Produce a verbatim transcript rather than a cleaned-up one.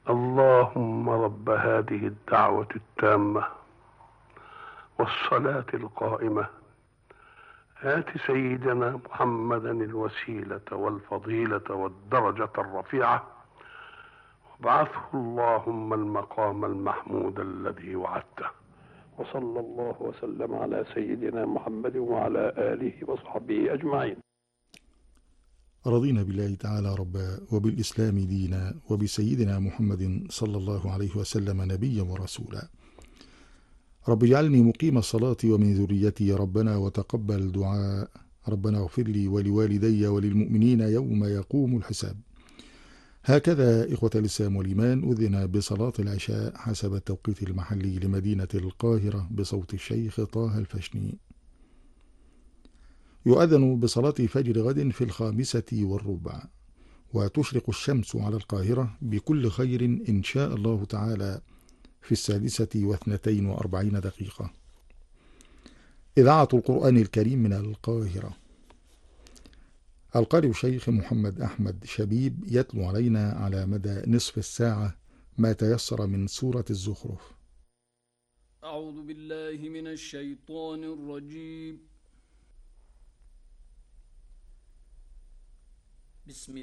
اللهم رب هذه الدعوة التامة والصلاة القائمة آت سيدنا محمدا الوسيلة والفضيلة والدرجة الرفيعة وابعثه اللهم المقام المحمود الذي وعدته. وصلى الله وسلم على سيدنا محمد وعلى آله وصحبه أجمعين. رضينا بالله تعالى ربا وبالإسلام دينا وبسيدنا محمد صلى الله عليه وسلم نبيا ورسولا. رب اجعلني مقيم الصلاة ومن ذريتي ربنا وتقبل دعاء. ربنا اغفر لي ولوالدي وللمؤمنين يوم يقوم الحساب. هكذا إخوة الإسلام والإيمان أذن بصلاة العشاء حسب التوقيت المحلي لمدينة القاهرة بصوت الشيخ طه الفشني. يؤذن بصلاة فجر غد في الخامسة والربع، وتشرق الشمس على القاهرة بكل خير إن شاء الله تعالى في السادسة واثنتين وأربعين دقيقة. إذاعة القرآن الكريم من القاهرة. القارئ الشيخ محمد أحمد شبيب يتلو علينا على مدى نصف الساعة ما تيسر من سورة الزخرف. أعوذ بالله من الشيطان الرجيم. بسم